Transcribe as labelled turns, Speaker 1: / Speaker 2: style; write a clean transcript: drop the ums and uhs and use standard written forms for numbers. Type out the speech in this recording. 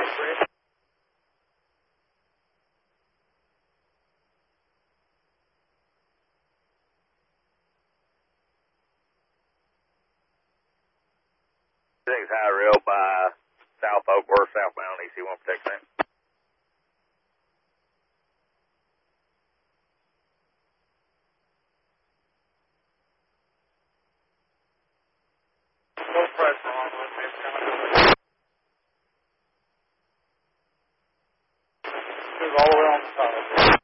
Speaker 1: Things high rail by South Oak or southbound EC1 protection.
Speaker 2: No pressure on it. It's kind of move all the way on the side.